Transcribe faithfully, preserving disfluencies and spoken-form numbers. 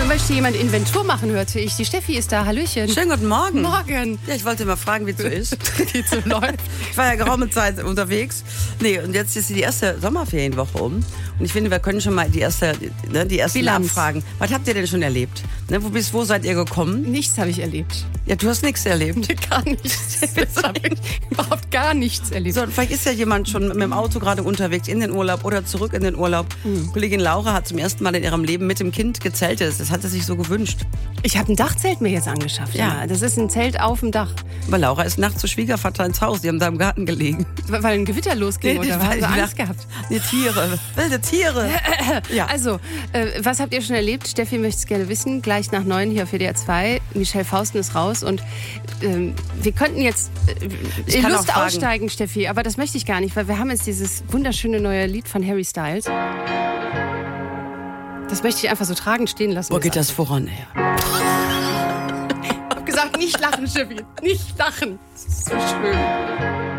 Möchte jemand Inventur machen, hörte ich. Die Steffi ist da. Hallöchen. Schönen guten Morgen. Morgen. Ja, ich wollte mal fragen, wie es so ist. Wie es so läuft. Ich war ja geraume Zeit unterwegs. Nee, und jetzt ist die erste Sommerferienwoche um. Und ich finde, wir können schon mal die erste, ne, die ersten Bilanz. abfragen. Was habt ihr denn schon erlebt? Ne, wo, bist, wo seid ihr gekommen? Nichts habe ich erlebt. Ja, du hast nichts erlebt. Gar nichts. Überhaupt gar nichts erlebt. So, vielleicht ist ja jemand schon mit dem Auto gerade unterwegs in den Urlaub oder zurück in den Urlaub. Mhm. Kollegin Laura hat zum ersten Mal in ihrem Leben mit dem Kind gezeltet. Das hat sie sich so gewünscht. Ich habe ein Dachzelt mir jetzt angeschafft. Ja. Ja. Das ist ein Zelt auf dem Dach. Aber Laura ist nachts zu Schwiegervater ins Haus. Die haben da im Garten gelegen. Weil ein Gewitter losging, Nee, oder? weil Haben sie die Angst nach- gehabt? Nee, Tiere. Wilde Tiere. Ja. Also, äh, was habt ihr schon erlebt? Steffi möchte es gerne wissen. Gleich nach neun hier auf W D R zwei. Michelle Fausten ist raus. Und ähm, wir könnten jetzt äh, Ich in kann Lust auch fragen. aussteigen, Steffi. Aber das möchte ich gar nicht, weil wir haben jetzt dieses wunderschöne neue Lied von Harry Styles. Das möchte ich einfach so tragend stehen lassen. Wo geht das voran her? Ich hab gesagt, nicht lachen, Steffi. Nicht lachen. Das ist so schön.